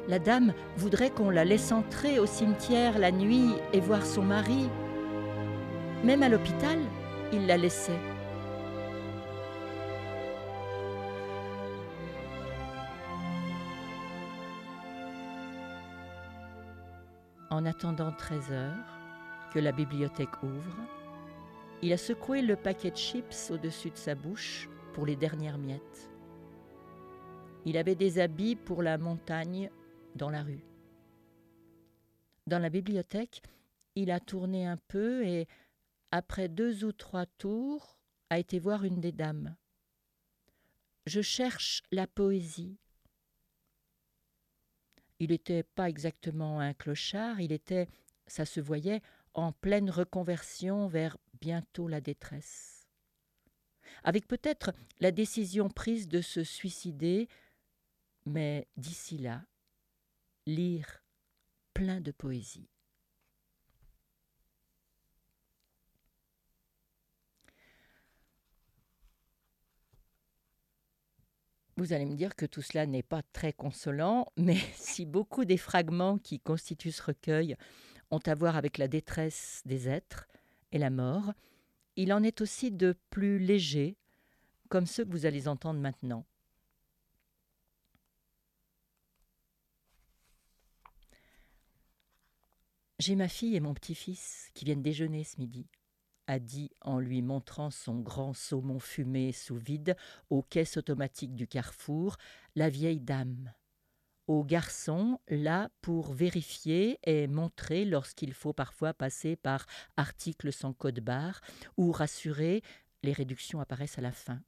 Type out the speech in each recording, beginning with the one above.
La dame voudrait qu'on la laisse entrer au cimetière la nuit et voir son mari. Même à l'hôpital, il la laissait. En attendant 13 heures, que la bibliothèque ouvre, il a secoué le paquet de chips au-dessus de sa bouche pour les dernières miettes. Il avait des habits pour la montagne dans la rue. Dans la bibliothèque, il a tourné un peu et, après 2 ou 3 tours, a été voir une des dames. « Je cherche la poésie. » Il n'était pas exactement un clochard, il était, ça se voyait, en pleine reconversion vers bientôt la détresse. Avec peut-être la décision prise de se suicider, mais d'ici là, lire plein de poésie. Vous allez me dire que tout cela n'est pas très consolant, mais si beaucoup des fragments qui constituent ce recueil ont à voir avec la détresse des êtres et la mort, il en est aussi de plus légers, comme ceux que vous allez entendre maintenant. J'ai ma fille et mon petit-fils qui viennent déjeuner ce midi, a dit en lui montrant son grand saumon fumé sous vide aux caisses automatiques du Carrefour, la vieille dame. Au garçon, là pour vérifier et montrer lorsqu'il faut parfois passer par article sans code barre ou rassurer, les réductions apparaissent à la fin.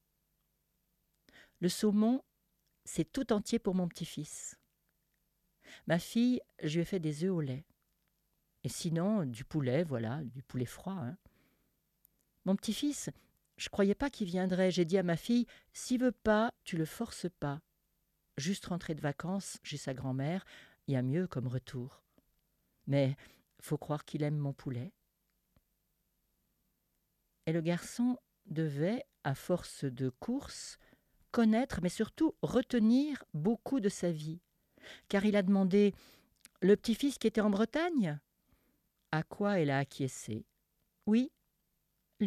Le saumon, c'est tout entier pour mon petit-fils. Ma fille, je lui ai fait des œufs au lait. Et sinon, du poulet, voilà, du poulet froid. Hein. Mon petit-fils, je croyais pas qu'il viendrait. J'ai dit à ma fille, s'il veut pas, tu le forces pas. Juste rentrer de vacances chez sa grand-mère, il y a mieux comme retour. Mais faut croire qu'il aime mon poulet. Et le garçon devait, à force de courses, connaître, mais surtout retenir beaucoup de sa vie. Car il a demandé « Le petit-fils qui était en Bretagne ?» À quoi elle a acquiescé. « Oui, lui. »